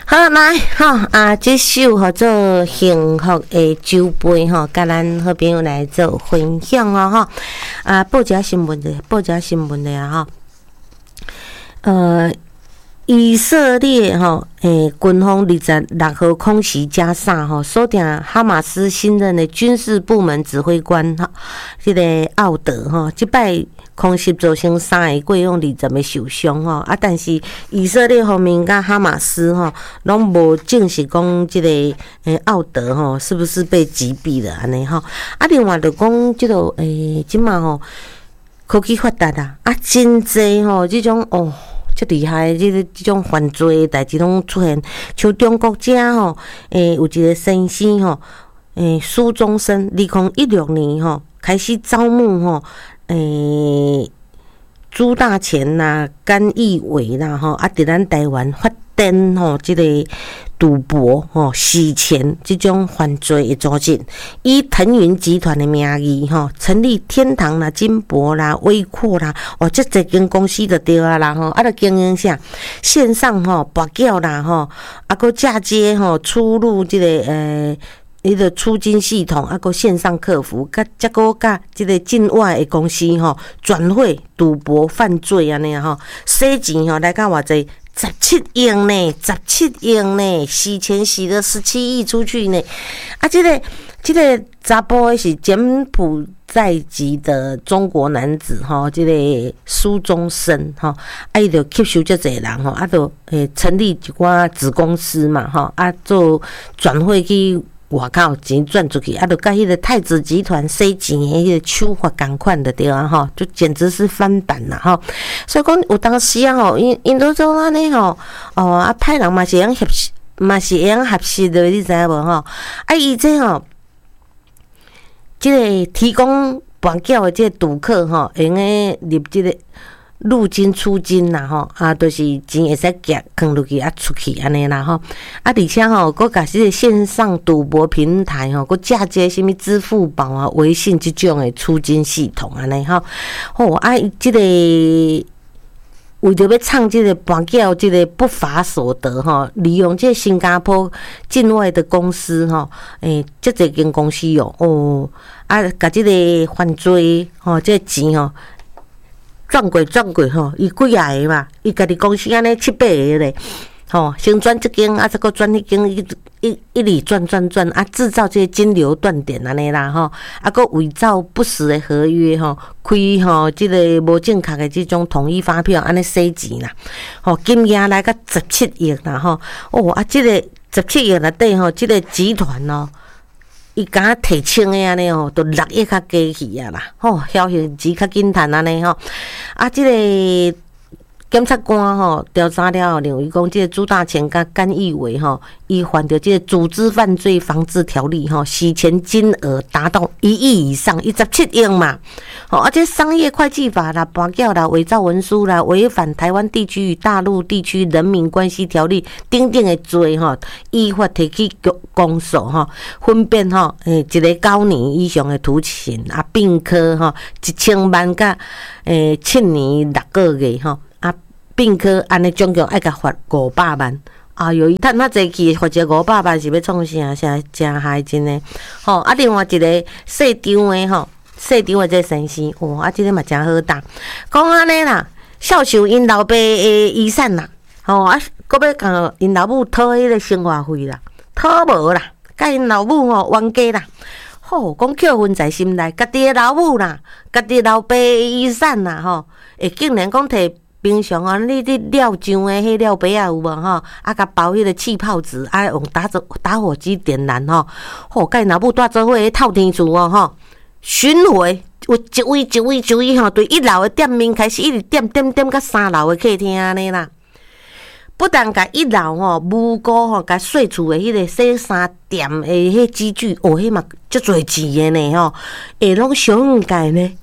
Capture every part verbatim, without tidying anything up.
好，来哈啊，这首叫做《幸福的酒杯》哈，甲咱好朋友来做分享哦哈。啊，报一下新闻的，报一下新闻的啊哈。呃，以色列哈诶，军方二十六号空袭加沙哈，锁定哈马斯新任的军事部门指挥官哈，这个奥德哈，这摆空袭造成三个过用二十个受伤哈啊，但是以色列方面甲哈马斯哈拢无证实讲这个诶奥德哈是不是被击毙了安尼哈啊，另外就讲这个诶，即马吼科技发达啦啊，真济吼这种哦。足厉害，即个即种犯罪诶代志拢出现，像中国遮吼，诶有一个先生吼，诶苏中生，二零一六年吼开始招募吼，诶朱大钱啦、甘义伟啦吼，啊伫咱台湾发展吼，即个赌博吼、洗钱即种犯罪的组织，以腾云集团的名义吼，成立天堂啦、金博啦、微阔啦，哦，这这间公司就对啊啦吼，啊，著经营啥线上吼博缴啦吼，啊，搁嫁接吼出入即、这个呃。伊个出金系统，啊，个线上客服，甲则个甲即个境外的公司吼，转会赌博犯罪安尼吼，洗钱吼来到偌济十七亿呢，十七亿呢，洗钱洗了十七亿出去呢，啊，即、这个即、这个查甫是柬埔寨籍的中国男子吼，即、这个苏中生吼，啊，伊就吸收遮济人吼，啊，就诶成立一寡子公司嘛吼，啊，做转会去。外口钱赚出去，啊，就甲迄个太子集团洗钱的迄个手法共款的对啊，吼，就简直是翻版啦，吼。所以讲有当时啊，吼，因因都做安尼吼，哦，啊，派人嘛是会合适，嘛是会合适的，你知影无吼？啊，伊这吼，即、这个提供绑缴的这个赌客吼，会用诶入即、这个。入金出金啦吼，啊，都、就是钱会使夹放落去啊出去安尼啦吼，啊，而且吼，佮甲即个线上赌博平台吼，佮嫁接什么支付宝啊、微信即种诶出金系统安尼吼，吼啊，即、这个为着要创即个绑缴即个不法所得吼，利用即个新加坡境外的公司吼，诶，即一间公司哦，哦，啊，甲即个犯罪吼，即、这个钱吼。转过转过吼，伊几啊个嘛，伊家己公司安尼七八个咧，吼，先转即间，啊，再个转迄间，一一一直转转转，啊，制造这些金流断点安尼啦，吼，啊，个伪造不实的合约，吼，开吼即个无正确的即种统一发票，安尼洗钱啦，吼，金额来到十七亿啦，吼，哦，啊，即、这个十七亿内底吼，即、这个集团哦。伊敢提清诶安尼吼，都六亿较加去啊啦，吼，晓得钱较紧趁安尼吼，啊，即、这个检察官吼调查了后，认为讲即个朱大钱甲甘义伟吼，伊犯着即个组织犯罪防治条例吼，洗钱金额达到一亿以上，伊十七亿嘛，吼，而且商业会计法啦、绑缴啦、伪造文书啦、违反台湾地区与大陆地区人民关系条例等等的罪吼，依法提起公诉吼，分别吼诶一个九年以上的徒刑啊，并科吼一千万甲诶七年六个月吼。并科安尼总共爱甲罚五百万，啊，由于趁遐济去罚这五百万是要创啥啥真害真诶，吼啊！另外一个市场诶吼，市场诶这先生，哦啊，这个嘛真好答，讲安尼啦，孝受因老爸诶遗产啦，吼啊，搁要甲因老母讨迄个生活费啦，讨无啦，甲因老母吼冤家啦。吼，讲扣分在心内，家己诶老母啦，家己老爸诶遗产啦，吼，会竟然讲摕。平常啊，你你料酱诶，迄料杯啊有无吼？啊，甲包迄个气泡纸，啊，用打着打火机点燃吼。吼，甲因老母带做伙透天厝哦吼，巡回有一位一位一位吼，对一楼诶店面开始一直点点点到三楼诶客厅安尼啦。不但甲一楼吼无辜吼，甲细厝诶迄个洗衫店诶迄机具，哦，迄嘛足侪钱诶呢吼，会拢上界呢。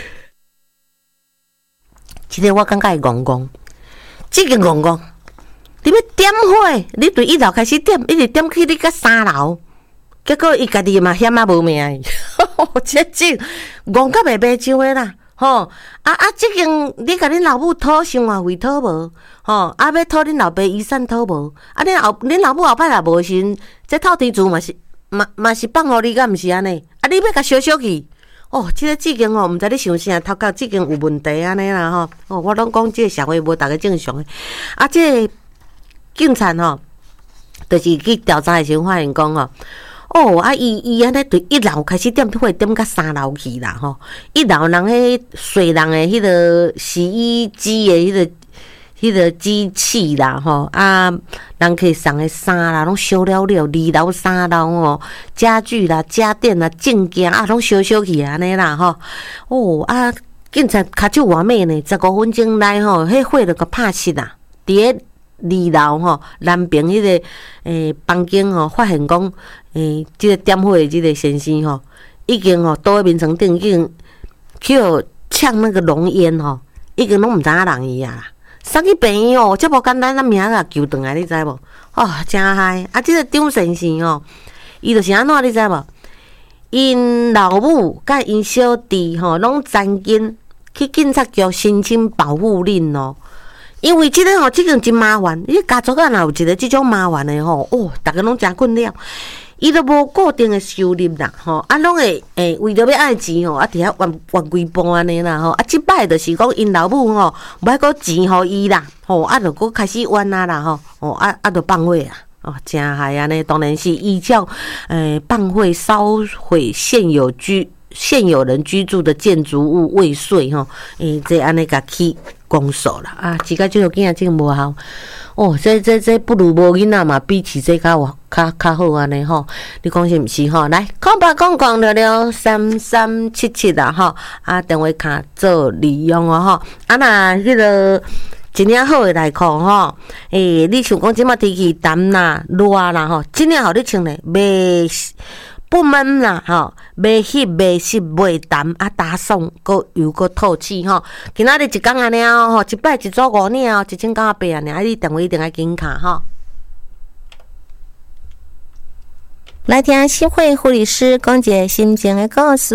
即个我感觉会戆戆，即个戆戆，你要点火，你对一楼开始点，一直点去你甲三楼，结果伊家己嘛险啊无命，即种戆甲袂白上诶啦， 吼啊啊！即间你甲恁老母讨生活费讨无？吼啊！要讨恁老爸遗产讨无？啊！恁后恁老母后摆若无时，这透天厝嘛是嘛嘛是放互你，敢毋是安尼？啊！你要甲烧烧去？哦，即、這个即间吼，毋知你想啥，头壳即间有问题安尼啦吼。哦，我拢讲即个社会无逐个正常诶。啊，即、這個警察吼，就是去调查诶时候发现讲吼。哦，啊，伊伊安尼对一楼开始点火，点到三楼去啦吼。一楼人迄水人诶，迄个洗衣机诶，迄个迄个机器啦吼，啊，人可以送诶衫啦，拢烧了了。二楼、三楼哦，家具啦、家电啦、证件啊，拢烧烧去安尼啦吼。哦，啊，警察骹手偌猛呢，十五分钟内吼，迄火就甲拍熄啦。伫咧二楼吼，南边迄、那个诶房间吼，发现讲。诶，即、这个点火的即个先生吼，已经吼倒喺眠床顶，已经去呛那个浓烟吼，已经拢毋知影人伊啊啦。送去病院哦，这无简单，咱命啊救转来，你知无？哦，真嗨！啊，即、这个张先生吼，伊就是安怎，你知无？因老母甲因小弟吼，拢曾经去警察局申请保护令哦。因为即个吼，即个真麻烦，伊家族啊，若有一个即种麻烦的吼，哦，逐个拢真困扰。伊都无固定的收入啦，吼，啊，拢会诶，为着要爱钱吼，啊，伫遐冤冤规半安尼啦，吼，啊，即摆就是讲因老母吼，无爱搁钱互伊啦，吼，啊，就搁开始冤啊啦，吼，哦，啊，啊，就放火啊，哦，真害安尼，当然是依照诶放火烧毁现有居现有人居住的建筑物未遂吼，诶，这安尼甲去公诉啦，啊，即个即个囝真无效。哦，这这这不如无囡仔嘛，比起这较较较好安尼吼，你讲是毋是吼？来，空白空空了了三三七七啦吼，啊，电话卡做利用哦吼，啊那迄个一领好诶内裤吼，诶、欸，你想讲即马天气淡啦、热啦吼，真领互你穿咧，袂不闷啦吼，袂翕袂湿袂淡啊，打爽，搁又搁透气吼。今仔日一工安尼哦吼，一摆一组五领哦，一千九百八安尼，啊，你电话一定要紧卡吼。来听新会护理师讲一个心情的故事。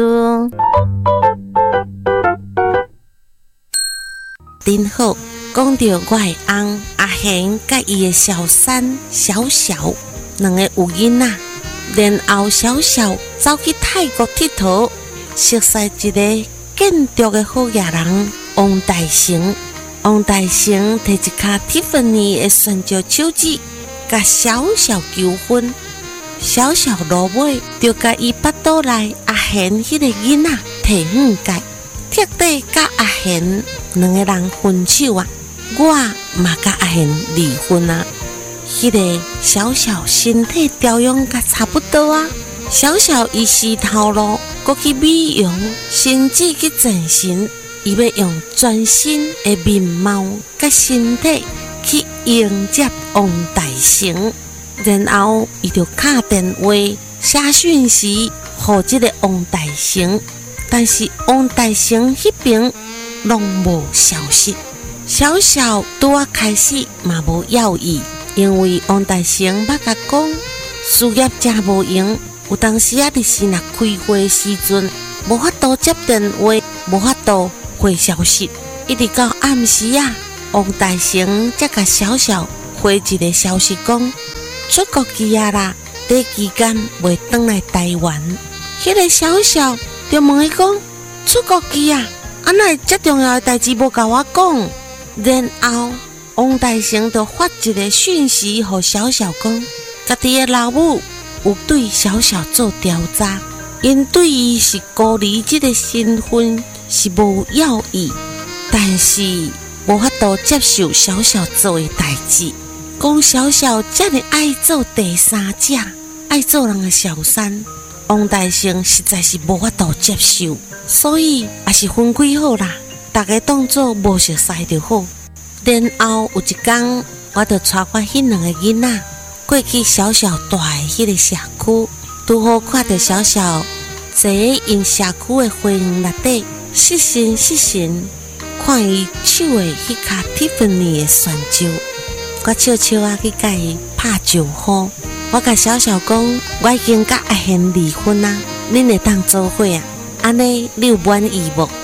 顶好讲到我的翁阿贤甲伊的小三小小两个有囡仔。然后小小走去泰国佚佗，熟悉一个建筑的好野人王大成。王大成摕一卡蒂芬尼的钻石手指，甲小小求婚。小小落尾就甲伊巴肚内阿贤迄个囡仔摕远界，彻底甲阿贤两个人分手啊！我嘛甲阿贤离婚啊！迄个小小身体调养甲差不多啊，小小医师头路，搁去美容，甚至去整形，伊要用全新的面貌甲身体去迎接王大成，然后伊就敲电话写讯息，互即个王大成，但是王大成迄边拢无消息，小小拄啊开始嘛无要伊。因为王大成捌甲讲，事业真无用，有当时啊，就是若开会时阵，无法度接电话，无法度回消息，一直到暗时啊，王大成才甲小小回一个消息讲，出国去啊啦，第期间袂转来台湾。迄、那个小小就问伊讲，出国去啊，啊哪会遮重要的代志无甲我讲？然后。王大成就发一个讯息给小小讲，家己的老母有对小小做调查，因对伊是孤儿这个身份是无要义，但是无法度接受小小做的代志，讲小小这么爱做第三者，爱做人的小三，王大成实在是无法度接受，所以也是分开好啦，大家当作无熟悉就好。然后有一天，我就带我迄两个囡仔过去小小住的迄个社区，拄好看到小小坐喺因社区的花园内底，失神失神，看伊手的迄卡蒂芬尼的钻石，我悄悄啊去甲伊拍招呼。我甲小小讲，我已经甲阿贤离婚啊，恁会当做伙啊？安尼你有满意无？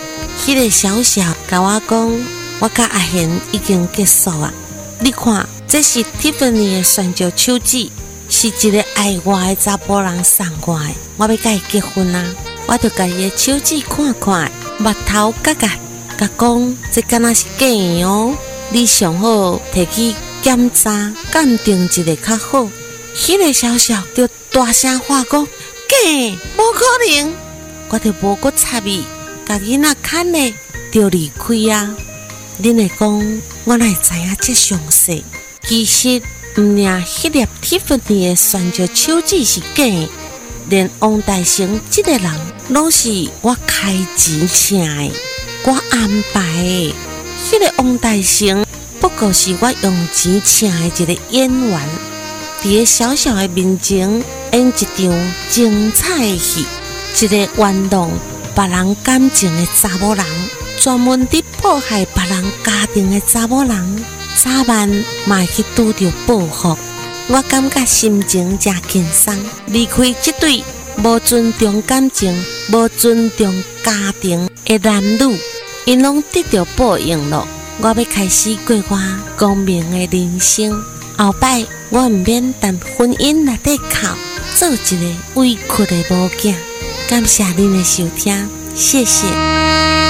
迄个小小甲我讲，我甲阿贤已经结束啊。你看，这是 Tiffany 的选择手指，是一个爱我的查甫人送我的。我要甲伊结婚啊！我就甲伊的手指看看，目头角角，甲讲这敢若是假的哦。你上好摕去检查鉴定一个较好。迄个小小就大声话讲：假，无可能！我就无搁插伊，甲囡仔牵咧，就离开啊。恁会讲，我哪会知影这详细？其实毋领迄粒 Tiffany 的选择手指是假的，连王大成这个人，拢是我开钱请的，我安排的。迄个王大成不过是我用钱请的一个演员，伫个小小的面前演一场精彩的戏，一个玩弄别人感情的查某人，专门伫迫害别人家庭的查某人，早晚嘛会去拄着报复。我感觉心情真轻松，离开这对无尊重感情、无尊重家庭的男女，因拢得到报应了。我要开始过我光明的人生，后摆我毋免谈婚姻内底靠，做一个委屈的某囝。感谢您的收听，谢谢。